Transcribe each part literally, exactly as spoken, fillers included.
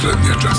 последния час.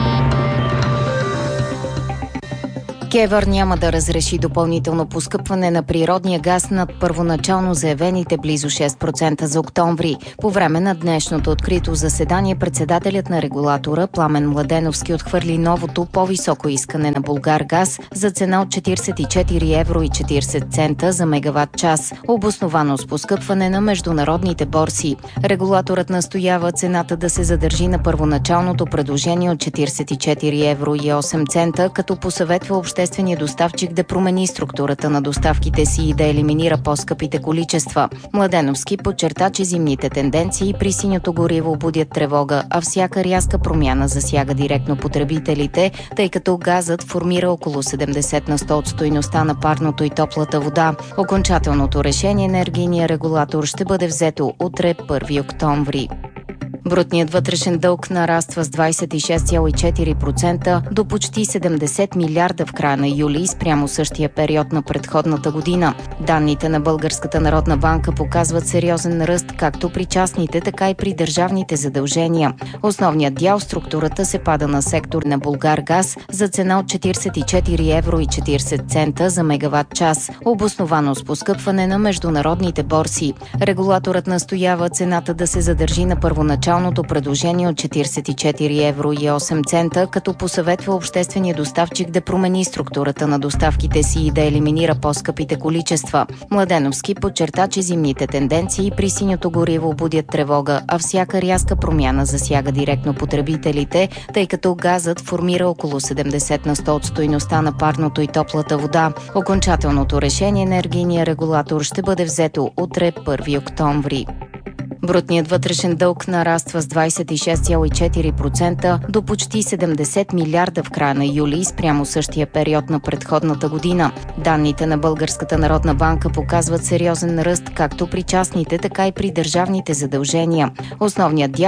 КЕВР няма да разреши допълнително поскъпване на природния газ над първоначално заявените близо шест процента за октомври. По време на днешното открито заседание председателят на регулатора Пламен Младеновски отхвърли новото по-високо искане на Булгаргаз за цена от четиридесет и четири евро и четиридесет цента за мегаватт час, обосновано с поскъпване на международните борси. Регулаторът настоява цената да се задържи на първоначалното предложение от четиридесет и четири евро и осем цента, като посъветва обществения доставчик да промени структурата на доставките си и да елиминира по-скъпите количества. Младеновски подчерта, че зимните тенденции при синьото гориво будят тревога, а всяка рязка промяна засяга директно потребителите, тъй като газът формира около седемдесет на сто от стойността на парното и топлата вода. Окончателното решение енергийния регулатор ще бъде взето утре, първи октомври. Брутният вътрешен дълг нараства с двадесет и шест цяло и четири процента до почти седемдесет милиарда в края на юли спрямо същия период на предходната година. Данните на Българската народна банка показват сериозен ръст както при частните, така и при държавните задължения. Основният дял в структурата се пада на сектор на Булгаргаз за цена от четиридесет и четири евро и четиридесет цента за мегаватт час, обосновано с поскъпване на международните борси. Регулаторът настоява цената да се задържи на първоначално предложение от четиридесет и четири евро и осем цента, като посъветва обществения доставчик да промени структурата на доставките си и да елиминира по-скъпите количества. Младеновски подчерта, че зимните тенденции при синьото гориво будят тревога, а всяка рязка промяна засяга директно потребителите, тъй като газът формира около седемдесет на сто от стойността на парното и топлата вода. Окончателното решение енергийния регулатор ще бъде взето утре, първи октомври. Брутният вътрешен дълг нараства с двадесет и шест цяло и четири процента до почти седемдесет милиарда в края на юли спрямо същия период на предходната година. Данните на Българската народна банка показват сериозен ръст както при частните, така и при държавните задължения. Основният дял